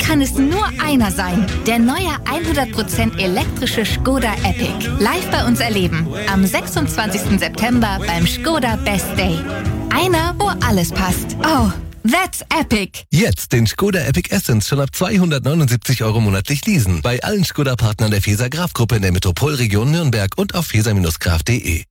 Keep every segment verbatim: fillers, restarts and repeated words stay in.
kann es nur einer sein. Der neue hundert Prozent elektrische Skoda Epic. Live bei uns erleben. Am sechsundzwanzigsten September beim Skoda Best Day. Einer, wo alles passt. Oh, that's epic. Jetzt den Skoda Epic Essence schon ab zweihundertneunundsiebzig Euro monatlich leasen. Bei allen Skoda-Partnern der Feser Graf-Gruppe in der Metropolregion Nürnberg und auf feser graf punkt de.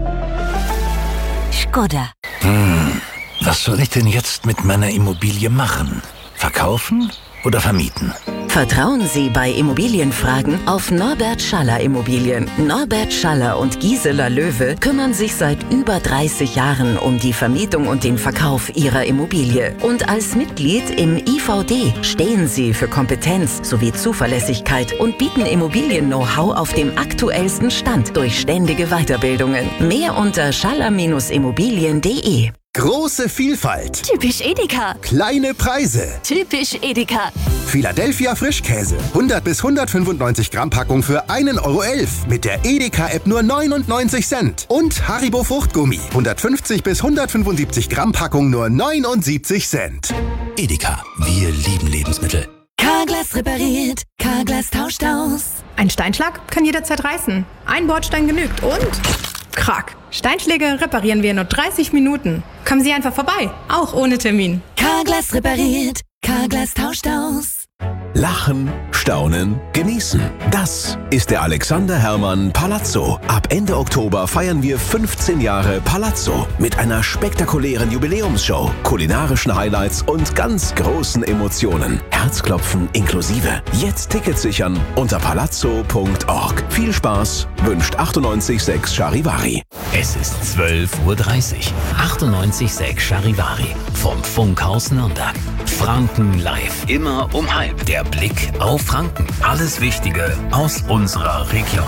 Skoda. Hm, was soll ich denn jetzt mit meiner Immobilie machen? Verkaufen oder vermieten? Vertrauen Sie bei Immobilienfragen auf Norbert Schaller Immobilien. Norbert Schaller und Gisela Löwe kümmern sich seit über dreißig Jahren um die Vermietung und den Verkauf Ihrer Immobilie. Und als Mitglied im I V D stehen Sie für Kompetenz sowie Zuverlässigkeit und bieten Immobilien-Know-how auf dem aktuellsten Stand durch ständige Weiterbildungen. Mehr unter schaller Immobilien punkt de. Große Vielfalt. Typisch Edeka. Kleine Preise. Typisch Edeka. Philadelphia Frischkäse. hundert bis hundertfünfundneunzig Gramm Packung für einen Euro elf. Mit der Edeka-App nur neunundneunzig Cent. Und Haribo Fruchtgummi. hundertfünfzig bis hundertfünfundsiebzig Gramm Packung nur neunundsiebzig Cent. Edeka, wir lieben Lebensmittel. Carglass repariert. Carglass tauscht aus. Ein Steinschlag kann jederzeit reißen. Ein Bordstein genügt und... Krack. Steinschläge reparieren wir in nur dreißig Minuten. Kommen Sie einfach vorbei, auch ohne Termin. Carglass repariert. Carglass tauscht aus. Lachen, staunen, genießen. Das ist der Alexander Herrmann Palazzo. Ab Ende Oktober feiern wir fünfzehn Jahre Palazzo mit einer spektakulären Jubiläumsshow, kulinarischen Highlights und ganz großen Emotionen. Herzklopfen inklusive. Jetzt Tickets sichern unter palazzo punkt org. Viel Spaß wünscht achtundneunzig Komma sechs Charivari. Es ist zwölf Uhr dreißig. achtundneunzig Komma sechs Charivari vom Funkhaus Nürnberg. Franken live. Immer um halb. Der Blick auf Franken. Alles Wichtige aus unserer Region.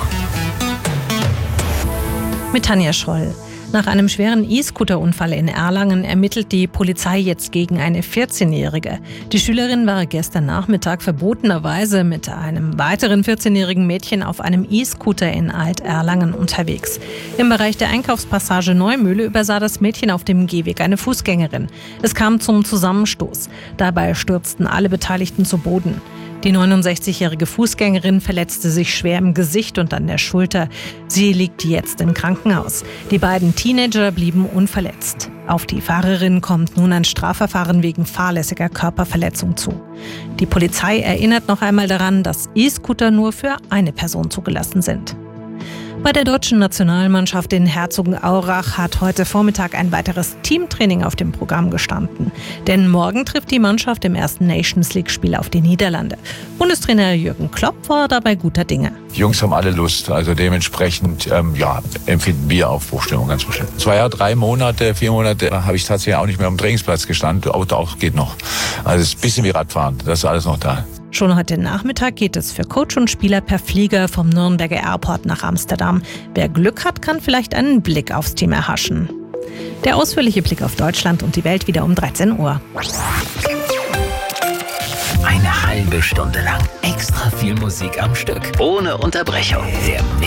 Mit Tanja Scholl. Nach einem schweren E-Scooter-Unfall in Erlangen ermittelt die Polizei jetzt gegen eine vierzehnjährige. Die Schülerin war gestern Nachmittag verbotenerweise mit einem weiteren vierzehnjährigen Mädchen auf einem E-Scooter in Alt-Erlangen unterwegs. Im Bereich der Einkaufspassage Neumühle übersah das Mädchen auf dem Gehweg eine Fußgängerin. Es kam zum Zusammenstoß. Dabei stürzten alle Beteiligten zu Boden. Die neunundsechzigjährige Fußgängerin verletzte sich schwer im Gesicht und an der Schulter. Sie liegt jetzt im Krankenhaus. Die beiden Teenager blieben unverletzt. Auf die Fahrerin kommt nun ein Strafverfahren wegen fahrlässiger Körperverletzung zu. Die Polizei erinnert noch einmal daran, dass E-Scooter nur für eine Person zugelassen sind. Bei der deutschen Nationalmannschaft in Herzogenaurach hat heute Vormittag ein weiteres Teamtraining auf dem Programm gestanden. Denn morgen trifft die Mannschaft im ersten Nations-League-Spiel auf die Niederlande. Bundestrainer Jürgen Klopp war dabei guter Dinge. Die Jungs haben alle Lust, also dementsprechend ähm, ja, empfinden wir Aufbruchstimmung ganz bestimmt. Zwei Jahre, drei Monate, vier Monate habe ich tatsächlich auch nicht mehr am Trainingsplatz gestanden. Auto auch geht noch. Also es ist ein bisschen wie Radfahren, das ist alles noch da. Schon heute Nachmittag geht es für Coach und Spieler per Flieger vom Nürnberger Airport nach Amsterdam. Wer Glück hat, kann vielleicht einen Blick aufs Team erhaschen. Der ausführliche Blick auf Deutschland und die Welt wieder um dreizehn Uhr. Eine halbe Stunde lang extra viel Musik am Stück. Ohne Unterbrechung. Der